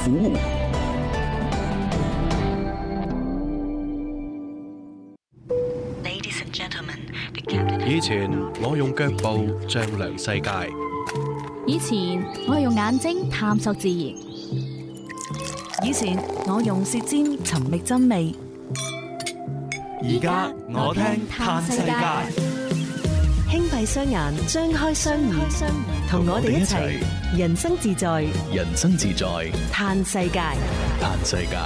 服務。 以前我用腳步丈量世界， 以前我用眼睛探索自然， 以前我用舌尖尋覓真味， 而家我聽嘆世界。 輕閉雙眼，張開雙耳，同我哋一齊人生自在， 人生自在， 嘆世界。 嘆世界。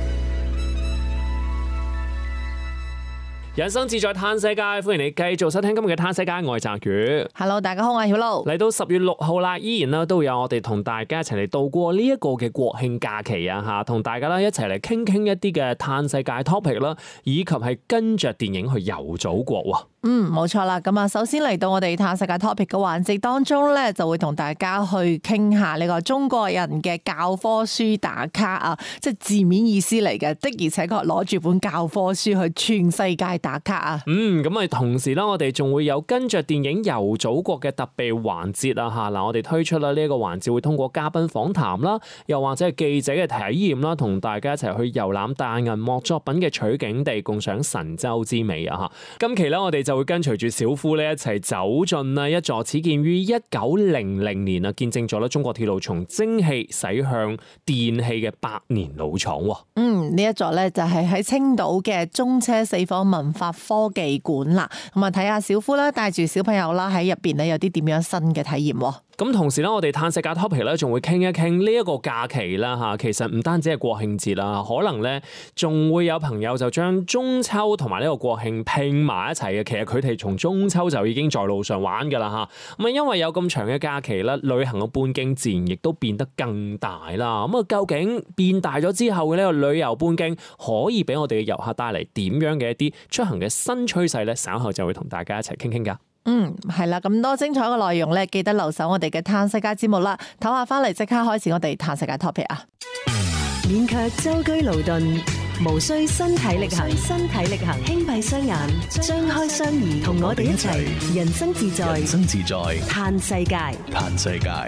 人生自在嘆世界，歡迎你繼續收聽今日嘅嘆世界，我係澤宇。 Hello， 大家好，我係曉露。 嚟到10月6號啦，依然都有我哋同大家一齊嚟度過呢一個嘅國慶假期啊吓，同大家一齊嚟傾一啲嘅嘆世界 topic 啦，以及係跟着電影去遊祖國喎。 冇錯啦。咁啊，首先嚟到我哋嘆世界 topic 嘅環節當中咧，就會同大家去傾下呢個中國人嘅教科書打卡啊，即係字面意思嚟嘅，的而且確攞住本教科書去全世界打卡啊。 咁啊，同時啦，我哋仲會有跟着電影遊祖國嘅特備環節啊吓。嗱，我哋推出啦呢一個環節，會通過嘉賓訪談啦，又或者係記者嘅體驗啦，同大家一齊去遊覽大銀幕作品嘅取景地，共賞神州之美啊吓。今期咧，我哋就會跟隨住小夫咧一齊走進啦一座始建於1900年啊，見證咗咧中國鐵路從蒸汽駛向電氣嘅百年老廠。 呢一座咧就係喺青島嘅中車四方文化科技館啦。咁啊，睇下小夫啦，帶住小朋友啦喺入邊咧有啲點樣新嘅體驗。 咁同時咧，我哋嘆世界 topic 咧，仲會傾一傾呢一個假期啦吓。其實唔單止係國慶節啦，可能咧仲會有朋友就將中秋同埋呢個國慶拼埋一齊嘅。其實佢哋從中秋就已經在路上玩噶啦吓。咁啊，因為有咁長嘅假期啦，旅行嘅半徑自然亦都變得更大啦。咁啊，究竟變大咗之後嘅呢個旅遊半徑可以俾我哋嘅遊客帶嚟點樣嘅一啲出行嘅新趨勢咧？稍後就會同大家一齊傾傾噶。 係啦，咁多精彩嘅內容咧，記得留守我哋嘅嘆世界節目啦。唞下翻嚟，即刻開始我哋嘆世界 topic 啊！ 免卻舟車勞頓，無需身體力行，輕閉雙眼，張開雙耳，同我哋一齊人生自在，嘆世界， 嘆世界。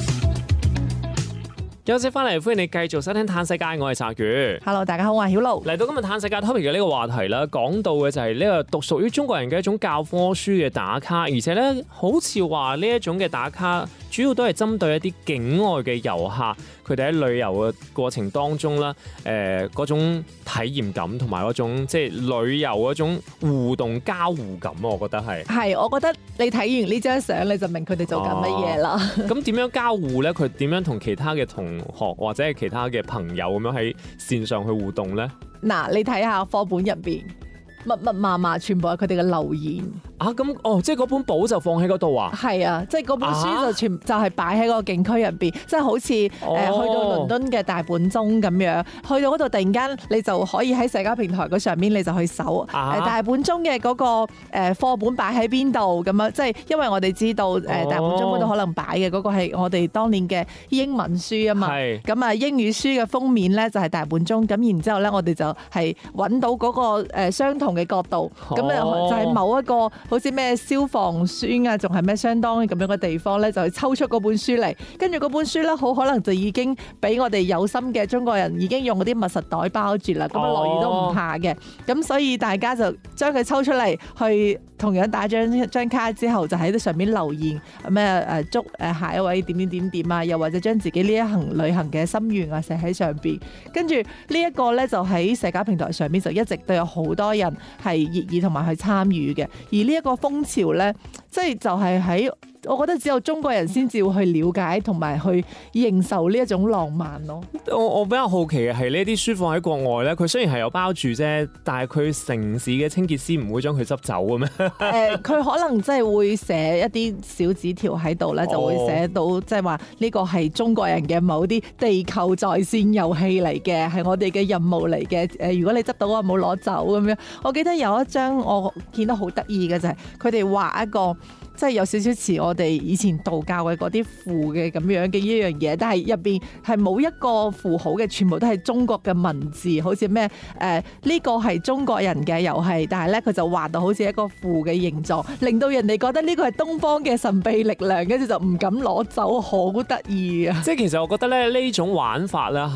休息翻嚟，歡迎你繼續收聽嘆世界，我係澤宇。 Hello， 大家好，我係曉露。 嚟到今日嘆世界 topic 嘅呢個話題啦，講到嘅就係呢個獨屬於中國人嘅一種教科書嘅打卡，而且咧好似話呢一種嘅打卡，主要都係針對一啲境外嘅遊客，佢哋喺旅遊嘅過程當中啦，嗰種體驗感同埋嗰種即係旅遊嗰種互動交互感，我覺得係。 我覺得你睇完呢張相，你就明佢哋做緊乜嘢啦。 咁點樣交互咧？佢點樣同其他嘅同學或者係其他嘅朋友咁樣喺線上去互動咧？嗱， 你睇下課本入邊密密麻麻，全部係佢哋嘅留言。 即係嗰本簿就放喺嗰度啊？ 係啊，即係嗰本書就係擺喺個景區入邊，即係好似去到倫敦嘅大本鐘咁樣，去到嗰度突然間你就可以喺社交平台嗰上面你就去搜大本鐘嘅嗰個課本擺喺邊度咁樣，即係因為我哋知道大本鐘嗰度可能擺嘅嗰個係我哋當年嘅英文書啊嘛，咁啊英語書嘅封面咧就係大本鐘，咁然之後咧我哋就係揾到嗰個相同嘅角度，咁就係某一個好似咩消防栓啊，仲係咩相當咁樣嘅地方咧，就去抽出嗰本書嚟，跟住嗰本書咧，好可能就已經俾我哋有心嘅中國人已經用嗰啲密實袋包住啦，咁啊落雨都唔怕嘅，咁所以大家就將佢抽出嚟，去同樣打張卡之後，就喺啲上面留言咩祝下一位點啊，又或者將自己呢一行旅行嘅心願啊寫喺上邊，跟住呢一個咧就喺社交平台上面就一直都有好多人係熱議同埋去參與嘅，而呢一個風潮咧，即係就係喺我覺得只有中國人先至會去了解同埋去認受呢一種浪漫咯。 我比較好奇嘅係呢啲書放喺國外咧，佢雖然係有包住啫，但係佢城市嘅清潔師唔會將佢執走嘅咩？ 佢可能即係會寫一啲小紙條喺度咧，就會寫到即係話呢個係中國人嘅某啲地球在線遊戲嚟嘅，係我哋嘅任務嚟嘅。如果你執到，我冇攞走咁樣。我記得有一張我見到好得意嘅就係佢哋畫一個。即係有少少似我哋以前道教嘅嗰啲符嘅咁樣嘅一樣嘢，但係入邊係冇一個符號嘅，全部都係中國嘅文字，好似咩呢個係中國人嘅遊戲，但係咧佢就畫到好似一個符嘅形狀，令到人哋覺得呢個係東方嘅神秘力量，跟住就唔敢攞走，好得意啊！ 即係其實我覺得咧呢種玩法咧。